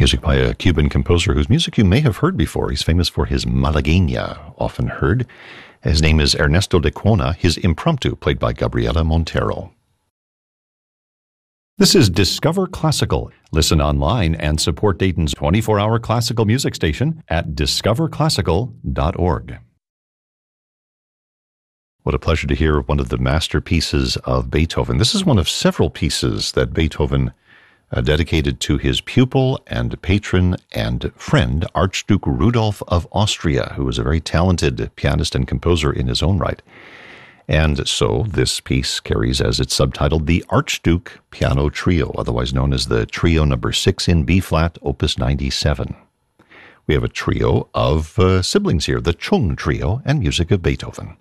Music by a Cuban composer whose music you may have heard before. He's famous for his Malagueña, often heard. His name is Ernesto de Cuona, his Impromptu, played by Gabriela Montero. This is Discover Classical. Listen online and support Dayton's 24-hour classical music station at discoverclassical.org. What a pleasure to hear one of the masterpieces of Beethoven. This is one of several pieces that Beethoven dedicated to his pupil and patron and friend, Archduke Rudolph of Austria, who was a very talented pianist and composer in his own right. And so this piece carries as its subtitle the Archduke Piano Trio, otherwise known as the Trio No. 6 in B-flat, Opus 97. We have a trio of siblings here, the Chung Trio, and music of Beethoven.